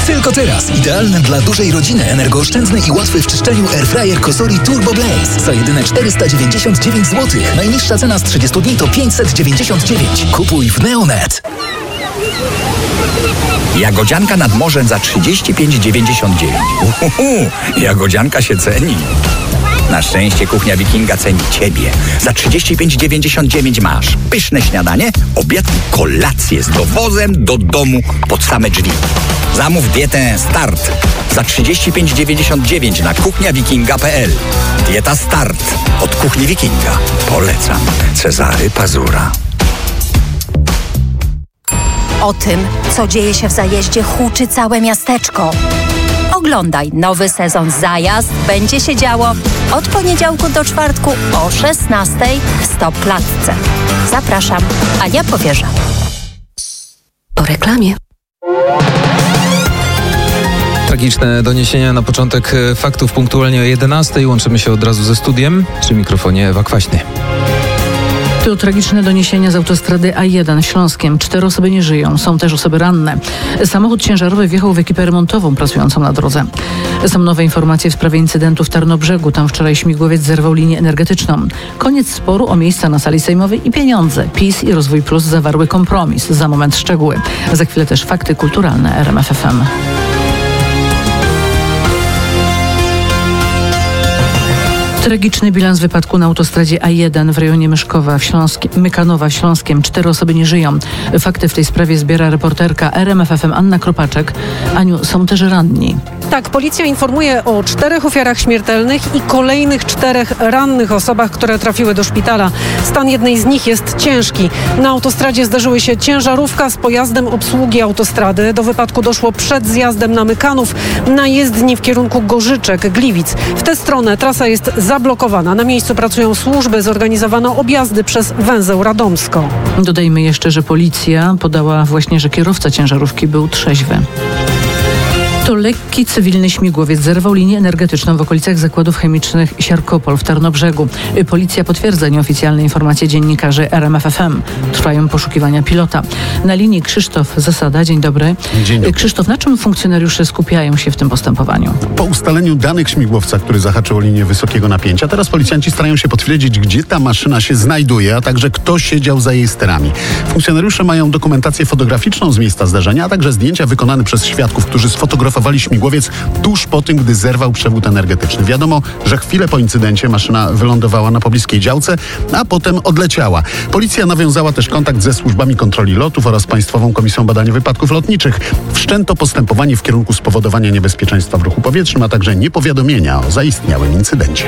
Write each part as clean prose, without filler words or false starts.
Tylko teraz. Idealny dla dużej rodziny, energooszczędny i łatwy w czyszczeniu airfryer Cosori Turbo Blaze. Za jedyne 499 zł. Najniższa cena z 30 dni to 599. Kupuj w Neonet. Jagodzianka nad morzem za 35,99. Jagodzianka się ceni. Na szczęście Kuchnia Wikinga ceni Ciebie. Za 35,99 masz pyszne śniadanie, obiad i kolację z dowozem do domu pod same drzwi. Zamów dietę Start za 35,99 na kuchniawikinga.pl. Dieta Start od Kuchni Wikinga. Polecam. Cezary Pazura. O tym, co dzieje się w Zajeździe, huczy całe miasteczko. Oglądaj nowy sezon Zajazd. Będzie się działo od poniedziałku do czwartku o 16:00 w Stopklatce. Zapraszam, Ania Powierza. Po reklamie. Tragiczne doniesienia na początek faktów punktualnie o 11:00. Łączymy się od razu ze studiem. Przy mikrofonie Ewa Kwaśny. To tragiczne doniesienia z autostrady A1 Śląskiem. 4 osoby nie żyją, są też osoby ranne. Samochód ciężarowy wjechał w ekipę remontową pracującą na drodze. Są nowe informacje w sprawie incydentu w Tarnobrzegu. Tam wczoraj śmigłowiec zerwał linię energetyczną. Koniec sporu o miejsca na sali sejmowej i pieniądze. PiS i Rozwój Plus zawarły kompromis. Za moment szczegóły. Za chwilę też fakty kulturalne RMF FM. Tragiczny bilans wypadku na autostradzie A1 w rejonie Mykanowa w Śląskiem. 4 osoby nie żyją. Fakty w tej sprawie zbiera reporterka RMF FM Anna Kropaczek. Aniu, są też ranni. Tak, policja informuje o 4 ofiarach śmiertelnych i kolejnych 4 rannych osobach, które trafiły do szpitala. Stan jednej z nich jest ciężki. Na autostradzie zdarzyły się ciężarówka z pojazdem obsługi autostrady. Do wypadku doszło przed zjazdem na Mykanów na jezdni w kierunku Gorzyczek-Gliwic. W tę stronę trasa jest zablokowana. Na miejscu pracują służby, zorganizowano objazdy przez węzeł Radomsko. Dodajmy jeszcze, że policja podała właśnie, że kierowca ciężarówki był trzeźwy. To lekki cywilny śmigłowiec zerwał linię energetyczną w okolicach zakładów chemicznych Siarkopol w Tarnobrzegu. Policja potwierdza nieoficjalne informacje dziennikarzy RMF FM. Trwają poszukiwania pilota. Na linii Krzysztof Zasada. Dzień dobry. Dzień dobry. Krzysztof, na czym funkcjonariusze skupiają się w tym postępowaniu? Po ustaleniu danych śmigłowca, który zahaczył o linię wysokiego napięcia, teraz policjanci starają się potwierdzić, gdzie ta maszyna się znajduje, a także kto siedział za jej sterami. Funkcjonariusze mają dokumentację fotograficzną z miejsca zdarzenia, a także zdjęcia wykonane przez świadków, którzy sfotografowali śmigłowiec tuż po tym, gdy zerwał przewód energetyczny. Wiadomo, że chwilę po incydencie maszyna wylądowała na pobliskiej działce, a potem odleciała. Policja nawiązała też kontakt ze służbami kontroli lotów oraz Państwową Komisją Badania Wypadków Lotniczych. Wszczęto postępowanie w kierunku spowodowania niebezpieczeństwa w ruchu powietrznym, a także niepowiadomienia o zaistniałym incydencie.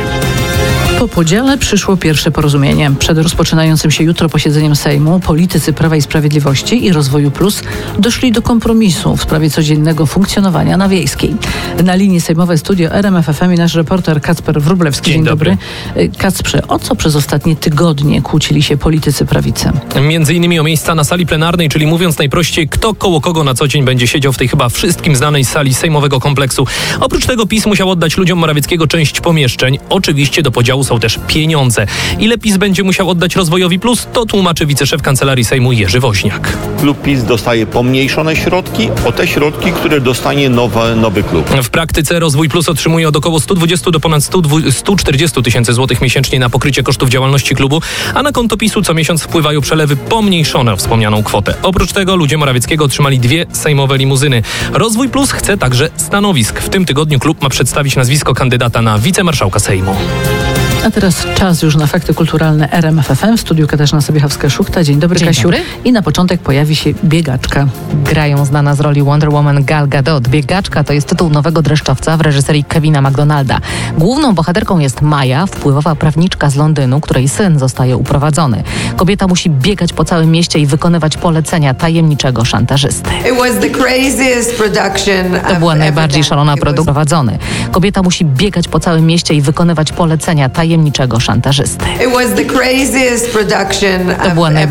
Po podziale przyszło pierwsze porozumienie. Przed rozpoczynającym się jutro posiedzeniem Sejmu politycy Prawa i Sprawiedliwości i Rozwoju Plus doszli do kompromisu w sprawie codziennego funkcjonowania na Wiejskiej. Na linii sejmowe studio RMF FM i nasz reporter Kacper Wróblewski. Dzień dobry. Kacprze, o co przez ostatnie tygodnie kłócili się politycy prawicy? Między innymi o miejsca na sali plenarnej, czyli mówiąc najprościej, kto koło kogo na co dzień będzie siedział w tej chyba wszystkim znanej sali sejmowego kompleksu. Oprócz tego PiS musiał oddać ludziom Morawieckiego część pomieszczeń. Oczywiście do podziału są też pieniądze. Ile PiS będzie musiał oddać Rozwojowi Plus, to tłumaczy wiceszef Kancelarii Sejmu Jerzy Woźniak. Klub PiS dostaje pomniejszone środki o te środki, które dostanie nowy klub. W praktyce Rozwój Plus otrzymuje od około 120 do ponad 140 tysięcy złotych miesięcznie na pokrycie kosztów działalności klubu, a na konto PiS-u co miesiąc wpływają przelewy pomniejszone o wspomnianą kwotę. Oprócz tego ludzie Morawieckiego otrzymali 2 sejmowe limuzyny. Rozwój Plus chce także stanowisk. W tym tygodniu klub ma przedstawić nazwisko kandydata na wicemarszałka Sejmu. A teraz czas już na fakty kulturalne RMF FM. W studiu Katarzyna Sobiechowska-Szuchta. Dzień dobry, Kasiu. Dobry. I na początek pojawi się biegaczka. Grają znana z roli Wonder Woman Gal Gadot. Biegaczka to jest tytuł nowego dreszczowca w reżyserii Kevina McDonalda. Główną bohaterką jest Maja, wpływowa prawniczka z Londynu, której syn zostaje uprowadzony. Kobieta musi biegać po całym mieście i wykonywać polecenia tajemniczego szantażysty. To była najbardziej szalona produkcja. Uprowadzony. Kobieta musi biegać po całym mieście i wykonywać polecenia tajemniczego szantażysty. To była